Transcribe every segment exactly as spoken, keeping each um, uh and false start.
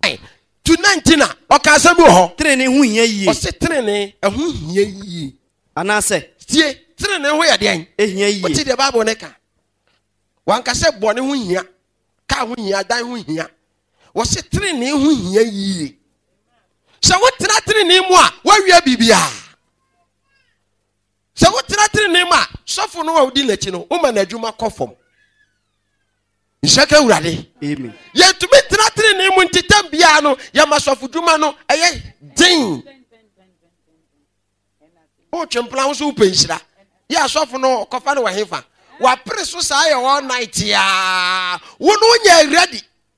to nineteen oka asem ho trene hu hia yie o se trene ehu hia yie ana se tie trene ho ye den ehia yie o ti de bible ne ka wan ka se bone hu hia ka hu hia dan hu hia o se trene hu hia yie se wo tra trene mu a wa wia bibia se wo tra trene mu a sofo no wa odi nachi no o ma na adwuma kofom Nshaka urade. Amen. Ye to me tra trene mu ntitam bia no ya masofu dwuma no eye din. O twempla wo so penhira. Ya asofu no kofa no wahefa. Wa pre so sa ye all night ya. Wo no nya ready.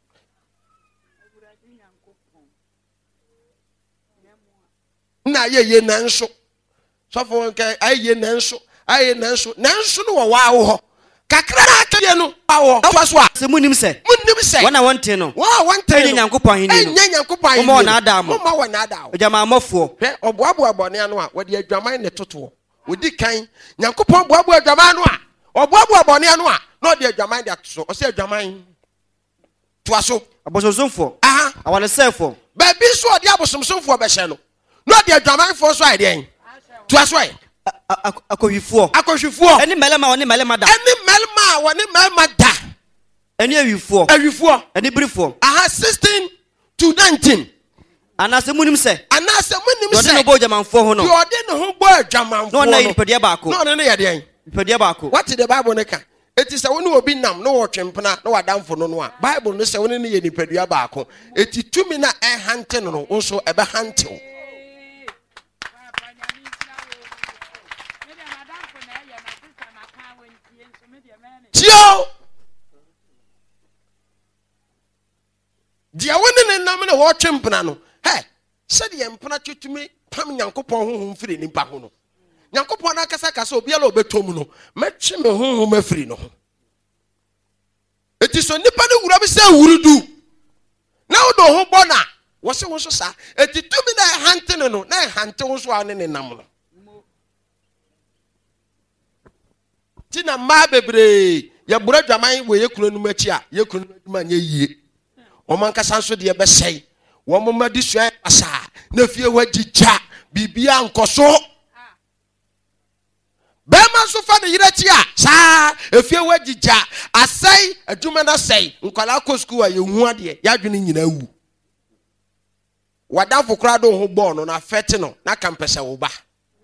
Na ye ye nanso. Sofo nke aye nanso. Aye nanso. Nanso no wo wa wo ho. Kakra akye no awo afaso a se munim se munim se wana wonte no wa wonte no nyankopon hini no enya nyankopon hini mo na ada mo mo ma wa na ada ejama amofo he oboabo abone ano a wode adwaman ne toto odi kan nyankopon boabo adwaman no a oboabo abone ano a na odi adwaman de ato o se adwaman to aso abosomfo aha awane sefo ba bi so odi abosomfo be hye no na odi adwaman fo so ai den to aso ai akohwifo akohwifo eni melema woni melema da eni melema woni melema da eni awifo awifo eni brifo aha sixteen to nineteen anase munim se anase munim se do no bo jamanfo ho no do de no ho bo adwamanfo no na ipadia baako no ne ye den ipadia baako what the bible ne ka eti se woni obi nam no wo twempena no wadamfo no no a bible no se woni ne ye nipadua baako eti tumi na e hante no no nso ebe hante wo Tio dia woni ne nam ne wo twempena no he se de empena twetumi pam nyankopon honhom firi nipa ho no nyankopon na kasa kasa obi ala obetom no metwe me honhom afiri no eti so nipa ne wura bi se wurudu na wo do ho bona wo se wo so sa eti tumi na hante no no na hante wo so ane ne nam no tina ma bebre ya bura dwaman we ye kunu no machi a ye kunu no anya yie o man kasa so de be sei wo mo madi so asa na fie wagigya bibia nkoso be ma so fa de yire chi a sa efie wagigya asai adwuma na sei nkwala ko school a ye hu ade ya dwene nyina wu wadafo kra do ho bo no na fete no na kampese wo ba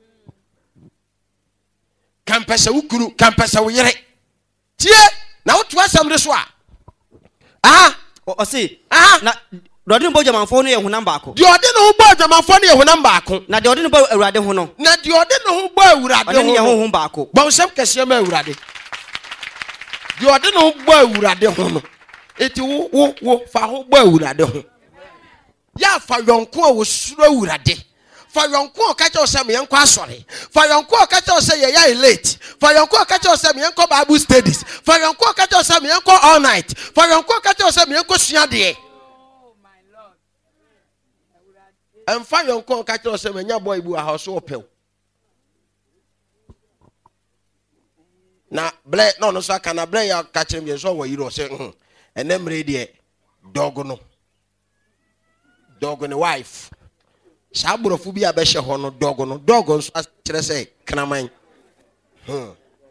kampese wo kunu kampese wo yire tie na wo to asam de so a ah o se ah na do de no bo jamanfo no ye honam baako de ode no ho bo jamanfo no ye honam baako na de ode no bo awurade ho no na de ode no ho bo awurade ho ne ye honhom baako bonsam kese ma awurade de ode no ho bo awurade ho no eti wo wo wo fa ho bo awurade ho ya fa yonko a wo suro awurade fa yonko ka che osem yen kwa asore fa yonko ka che osem ye ya late fa yonko ka che osem yen ko Bible studies fa yonko ka che osem yen ko all night fa yonko ka che osem yen ko suade oh my lord en fa yonko ka che osem yen boy bu a house opel na ble no no so aka na ble ya ka che me so wo yiro se hm enemre de dog no dog no wife Sabrofo bi abehye ho no dog no dog nso akire se kraman hm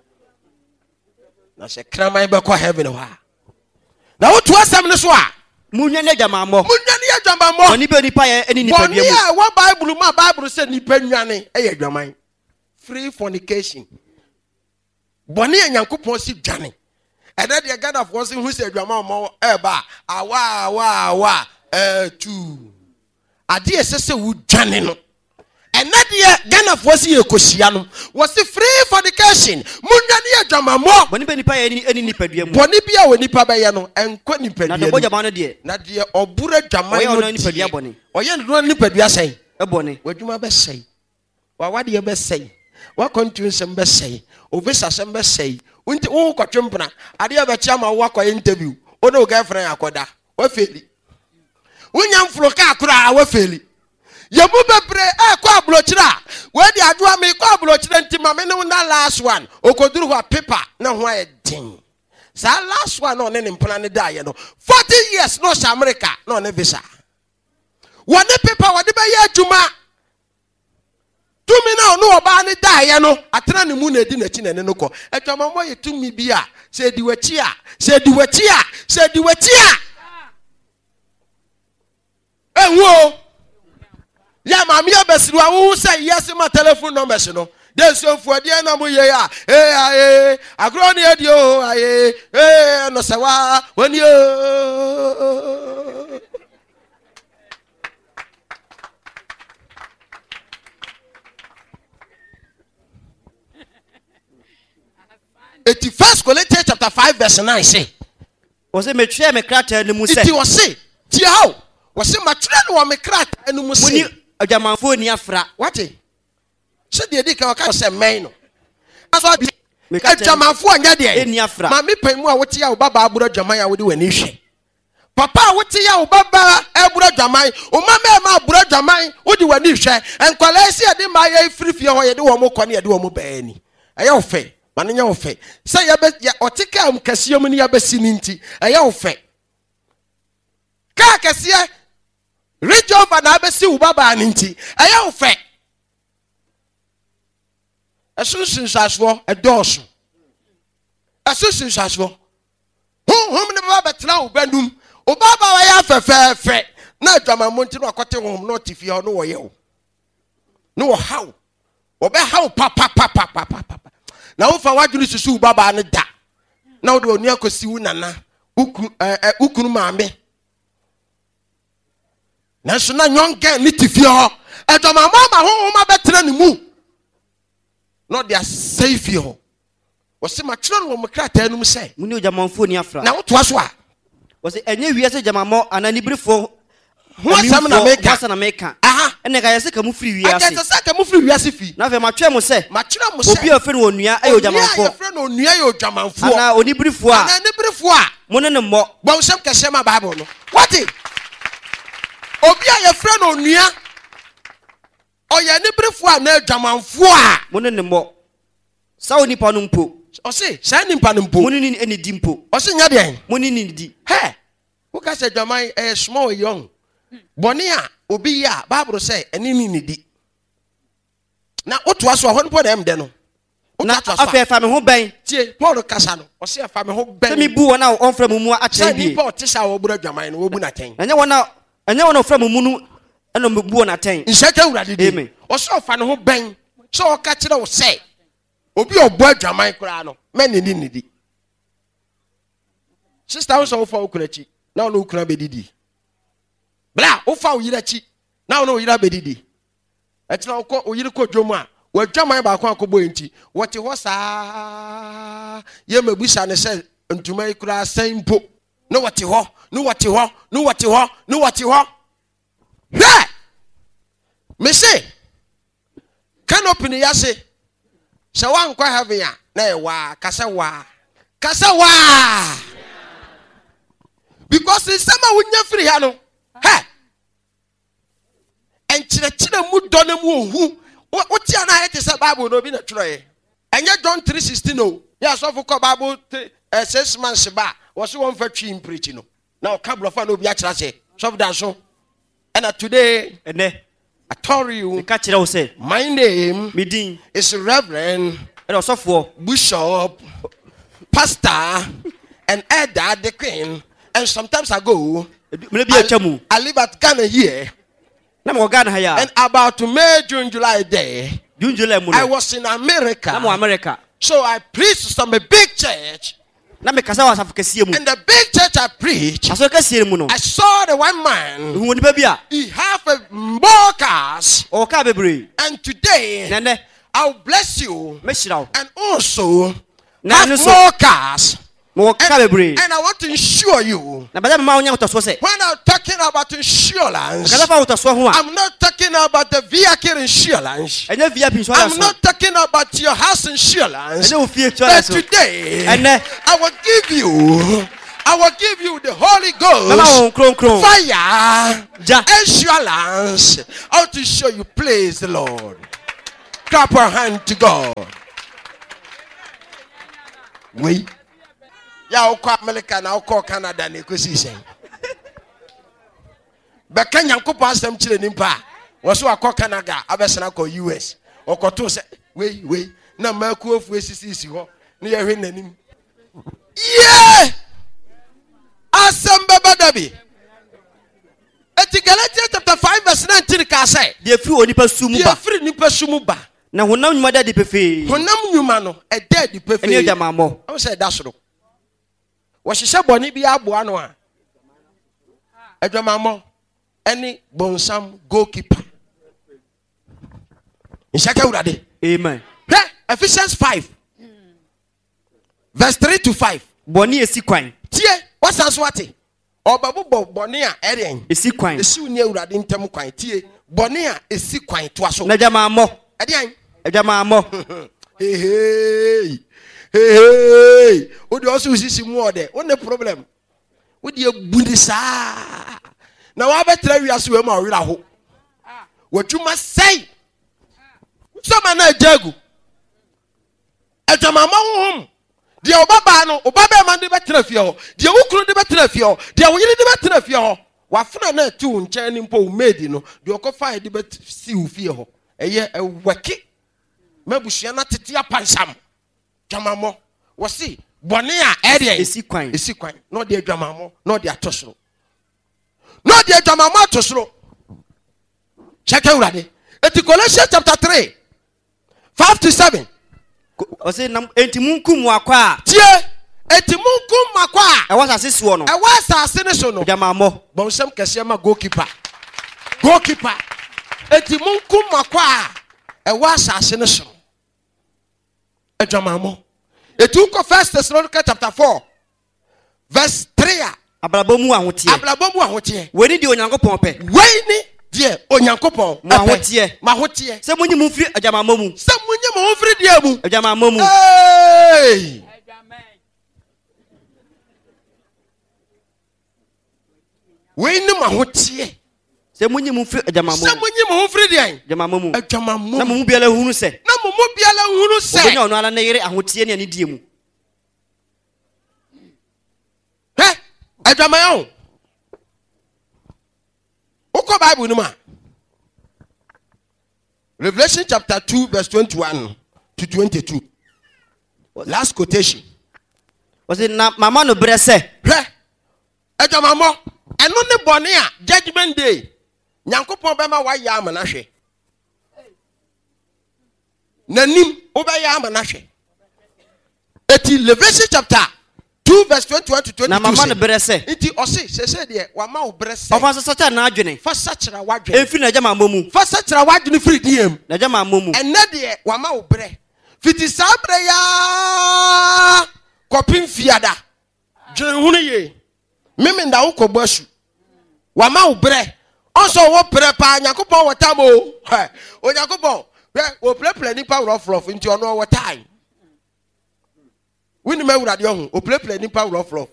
na se kraman be ko heaven ho a na wo to asam ne so a munya ne jamammo munya ne jamammo oni be nipa ye eni nipa bia mu ya wo bible ma bible se nipa nwane e ye dwaman free fornication boni yanyankopon si dwane e da de God of was hu se dwaman mo e ba awa awa awa eh tu ade esese wu dwane no enade Ghana fosi ekosia no was free fornication munwane ye dwamamo boni be nipa ye eni nipadua mu boni bia we nipa be ye no enko nipadua na de boja ma no de na de obura dwaman no oye nipadua boni oye no nipadua sei e boni wadwuma be sei wa wade be sei wa continuation be sei ovisa sem be sei unti wo kwatwempna ade be chia ma wo akwa interview ono girlfriend akoda wa feli Unyam floka akura wa feli. Yemu bebre e ko ablochira. We di adua me ko ablochira ntima me ne na last one. Okoduru ho paper na ho aye din. Sa last one no ne mpana ne da ye no. forty years no sha America no ne visa. One paper, what the bay juma. Two me now, no about it die, no. I turn the moon a dinner chin and no call. At your mamma, you to me beer. Said you were chia, said you were chia, said you were chia. And whoa. Yeah, mammy, best who say yes in my telephone number, no. Then so for the end of the year, eh, I grow near you, eh, eh, no, sawa, when you. eighty-first Corinthians chapter five verse nine say. Was it me try me crack and mu say. It was say, "Tia how? Was it my train or me crack and mu say?" Muni ajamanfo ni afra. What? So the dey ka ka say men no. That's why ajamanfo anya dey. Eni afra. Ma me pan mu a wote ya wo baba aburo adwaman ya wode wani hwe. Papa wote ya wo baba aburo adwaman, o mama ma aburo adwaman wode wani hwe. Enkwala si ade ma ya ifirifie ho ye de wo mo kwane ye de wo mo baani. Aya wo fe. Mananya wo fe say ya be otika am kase mu ni ya besi ninti eya wo fe ka kase reach over na besi wo baba ninti eya wo fe asusun saso edoso asusun saso hum hum ne baba betla wo bandum wo baba wa ya fefe fe na adwama monti no akote hum no tifi ho no wo ye wo no wo how wo be how pa pa pa pa pa pa. Na ufa wadwini susu baba ne da na wode onu akosi wu nana uku eh ukunu maame na so na nyonke ni tifie ho edoma mama ho ma betra ne mu no dia safe ho wose ma tro no mo krata anu se Muni ajamanfo ni afra. na woto aso a Was it enye wiase jamamo ananibrifo ho asam na meka wasa na meka. aha Ene ga yese ka mu free wiase. aka se ka mu free wiase fi Na fe ma twa mo se. ma tro mo se Obi ofe no onua ayo jamanfo. obi afre no onua ayo jamanfo Ana onibrifo a. ana nibrifo a Mo ne ne mo. bon sem kese ma bible no what obi a ye frɛ no onua oye nibrifo a na jamanfo a Mo ne ne mo. Sa onipa no mpo. o se sa nimpa no mpo Mo ne ni eni di mpo. o se nya den Mo ne ni di. he who ka se jaman eh small young boni a obi ya bible say eni ni ni di na oto aso ho npo dem de no Na afa fa me ho ben. tie paul kasa no o se fa me ho ben Se mi bu wona on fra mumu a say kire ni bi. paul tisa wo bura jaman no wo bu na ten Enye wona enye wona fra mumu no eno me bu wona ten. nshaka urade di Amen. o se fa ne ho ben so o ka kire wo say obi obo adwaman kura no men ni ni di sister wo so wo fa okurachi na wo okura be didi bla wo fa wo yirachi na wo yira be didi etina wo ko wo yiri ko dwomu a wo adwaman ba ko akobo enti wo te ho saa ye mabusa ne se ntuma ikura sanpo no wo te ho no wo te ho no wo te ho no wo te ho hwe me say canopy ne yase se wan kwa heaven ya na e wa kasa wa kasa wa because the summer wunya free ya no he enchire chire mu do na mu ohu wo ti ana he say bible no bi na tworo ye enye John three sixteen no ya so for bible eh six months ba wo so won fa twi preach no na o ka blofa no bi a kira say so dan so and today Ene. I told you Ka kire wo se. my name Mi din. is Reverend Ene osofo. Bishop, Pastor, and Elder the Queen. And sometimes ago, Me bi atwamu. I live at Ghana here. Na mo Ghana ha ya. And about May, June, July day, June July mu I no. was in America. Na mo America. So I preached some a big church. Na me kasa wasafo kase mu. And the big church I preached, Aso kase mu no. I saw the one man. Hu ni ba bia. He have a more cars. O ka bebre. And today, Nene. I'll bless you. Me shirawo. And also, Na have no so. more cars. Mo ka bebre. And I want to ensure you. Na bada ma onya utaso se. When I'm talking about insurance, Kasa fa utaso ho a. I'm not talking about the vehicle insurance. Enye V I P insurance. I'm not talking about your house insurance. Enye o fie But insurance. today, Ene. I will give you, I will give you the Holy Mama Ghost, on kron kron. fire, Ja. insurance. How to show you, praise the Lord. Clap our hand to God. Wait. Ya uko America na uko Canada ni kusisen. bɛka Nyankopɔn asɛm kyerɛ nimpa wɔso akɔ Canada abɛsena kɔ U S ɔkɔto sɛ wei wei na maku ofu esisi si hɔ ne yɛhwɛ nanim yeah asɛm bɛba dabi eti Galatians chapter five verse nineteen ka sɛ deɛ firi onipa sumu ba deɛ firi nipa sumu ba na honam nnwuma da di pefee honam nnwuma no ɛda di pefee ɛne adwamammɔ ɔmo sɛ ɛda soro wɔhyehyɛ bɔne bi aboa no a adwamammɔ ɛne bonsam goalkeeper nhyɛka wurade amen hwɛ Ephesians five verse three to five bɔne esi kwan tie wasan so ate ɔbɛbobɔ bɔne a ɛdeɛn esi kwan esi ne awurade ntam kwan tie bɔne a esi kwan toa so na adwamammɔ ɛdeɛn adwamammɔ hey hey hey wode ɔso sisi mu ɔdɛ wo ne problem wode abudi saa na wabɛtra wiase wɔ ma ɔwerɛ ho wadwuma sɛi sɔma na ajagu adwamammɔ honhom deɛ ɔbaba no ɔbaba ma de bɛtena fie hɔ deɛ wokuru de bɛtena fie hɔ deɛ woyere de bɛtena fie hɔ wafena na atu wo nkyɛn ne mpo wo maid no deɛ ɔkɔfa de bɛsi wo fie hɔ ɛyɛ ɛwɛke mabusua na tete apansam dwamammɔ wɔsi bɔne a ɛdeɛ esi kwan esi kwan na ɔde adwamammɔ na ɔde ato soro na ɔde adwamammɔ ato soro kyɛkɛ wurade eti Colossians chapter three five to seven ɔsɛ nam enti munkum wakɔ a tie eti munkum makɔ a ɛwɔ asase soɔ no ɛwɔ asase ne so no adwamammɔ bɔnsɛm kɛseɛ ma goalkeeper goalkeeper eti munkum makɔ a ɛwɔ asase ne so adwamammɔ eti wokɔ First Thessalonians chapter four verse three a abrabɔ mu ahoteɛ abrabɔ mu ahoteɛ wei ni deɛ onyankopɔn pɛ wei ni deɛ onyankopɔn mo ahoteɛ ma ahoteɛ sɛ munyi mu firi adwamammɔ mu sɛ munyi mo ho firi deɛ mu adwamammɔ mu hey wei ni ma ahoteɛ sɛ munyi mu firi adwamammɔ sɛ mu munyi mo ho firi deɛ adwamammɔ mu adwamammɔ na mo mu biara hunu sɛ na mo mo biara hunu sɛ obɛnya ɔno ara ne yere ahoteɛ ne anidie mu hɛ adwamayɛ ho wokɔ Bible no ma Revelation chapter two verse twenty-one to twenty-two last quotation ɔsɛ na mama no berɛ sɛ hwɛ adwamammɔ ɛno ne bɔne a judgment day Nyankopɔn bɛma wayɛ ama na hwɛ nanim wobɛyɛ ama na hwɛ eti Revelation chapter two verse twenty-one to twenty-two na mama no berɛ sɛ nti ɔse sɛsɛ deɛ wama wo berɛ sɛ ɔfa sɛ sɛkyɛ na adwene fa sakyera wadwene ɛmfiri na adwamammɔ mu fa sakyera wadwene firi diam na adwamammɔ mu ɛnɛ deɛ wama wo berɛ fiti saa berɛ yaa kɔpem fiada dwene ho no ye meme nda wo kɔbɔ asu wama wo berɛ ɔnso wo berɛ paa Nyankopɔn wɔ tam o Onyankopɔn hwɛ wɔpirapira nipa worɔforɔfo nti ɔno ɔwɔ time wini ma wurade ho opirapira nipa worɔforɔfo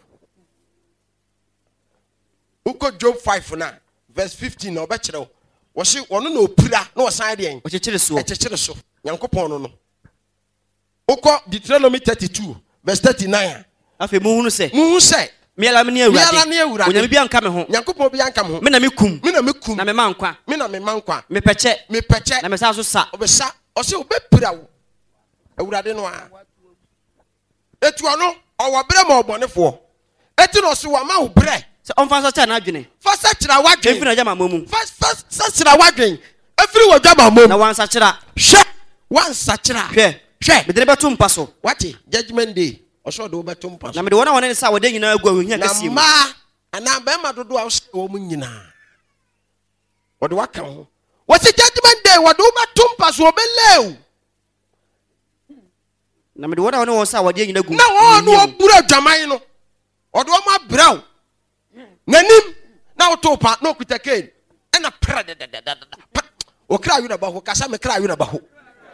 wokɔ Job five na verse fifteen na ɔbɛkyerɛ wo wɔsi ɔno na opira na ɔsan deɛn ɔkyekyere soɔ ɛkyekyere so Nyankopɔn no no wokɔ Deuteronomy thirty-two verse thirty-nine afei muhunu sɛ muhu sɛ miala me ne miara ne awurade awurade onyame bi anka me ho Nyankopɔn bi anka me ho me na mekum me na mekum na mema nkwa me na mema nkwa mepɛkyɛ mepɛkyɛ na mesa so sa ɔbɛsa ɔsɛ wobɛpira wo awurade no a etu ɔno ɔwɔ berɛ ma ɔbɔnefoɔ eti na ɔsɛ wama wo berɛ sɛ ɔmfa nsa kyɛ na adwene fa sakyera ɛmfiri wadwen na adwamammɔ mu fa fa sakyera wadwen efiri wɔ dwamammɔ na mu wansakyera hwɛ wansakyera hwɛ hwɛ mede ne bɛto mpa so wate judgment day ɔsɛ ɔde wobɛto mpa na so mede wɔn a wɔne ne sa wɔde nyinaa agu ahohia na kɛseɛ mu mmaa anaa bɛrima dodoɔ a wosɛ wɔ mu nyinaa wɔde waka ho wɔsi judgment day wɔde wobɛto mpa so wɔbɛlɛw na mede wɔn a wɔne wɔn sa wɔde nyinaa agu na wɔn no wɔbura adwaman no ɔde wɔn abrɛw n'anim na woto pa na okuta cane ɛna pra dadadada okra awi na ba ho kasa me kra awi na ba ho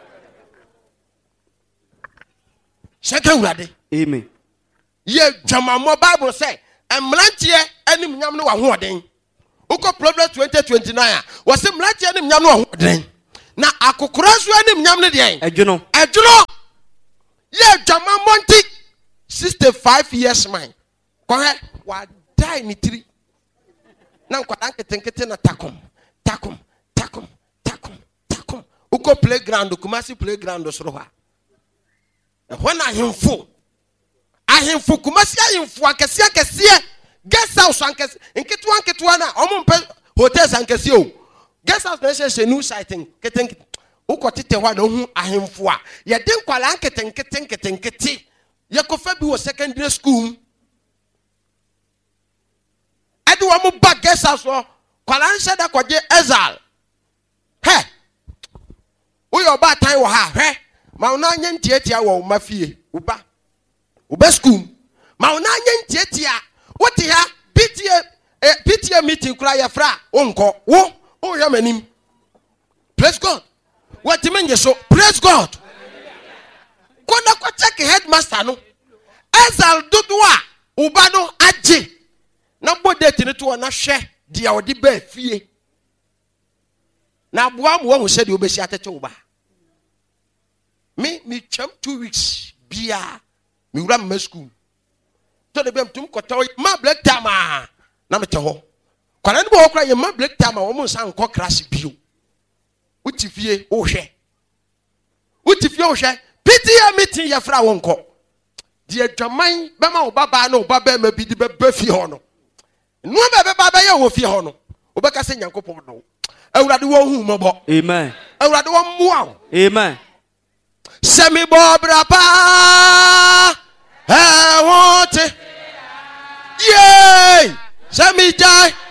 sɛka wurade amen ye dwamammɔ Bible sɛ mmeranteɛ anim nyam no wɔ ahoɔden wokɔ Proverbs twenty twenty-nine a wɔsɛ mmeranteɛ anim nyam no wɔ ahoɔden na akokora nso anim nyam no deɛn adwono adwono ye dwamammɔ nti sixty-five years man kɔhɛ wadae ne tiri na nkwadaa nketenkete na takom takom takom takom takom uko playground Kumasi playground soro ha when ahemfo ahemfo Kumasi ahemfo akese akese guest house ankese nketu anketu na omumpe hotels ankese o guest house na she new sighting ketenkete uko tete wa na hu ahemfo a ye de nkwala nketenkete nketenkete ye kofa bi wo secondary school adi wa mu ba guest house so kwala nse da kwaje Ezal he uyo ba tan wo ha he ma una nya ntiatia wo mafie uba uba school ma una nya ntiatia wote ha P T A eh, P T A meeting kura ya fra onko wo o ya manim praise God what menye so praise God kona ko check headmaster no Ezal dudua uba no aje na bodeti ne to na hwe dia odi ba fie na boa mo wo hwe de obesi atete uba me me cham two weeks bia me wura ma school to de bem tum kota ma black tama na me te ho kwala ne bo okra ye ma black tama wo mo nsan ko crash bio uti fie o hwe uti fie o hwe P T A meeting ya fra won ko de adwaman be ma wo baba na wo baba ma bi di be ba fie ho no no be baba ye wo fie ho no wo be ka se Nyankopon no awurade wo hu mobo amen awurade wo moa amen semi bobra pa eh wote yey semi jai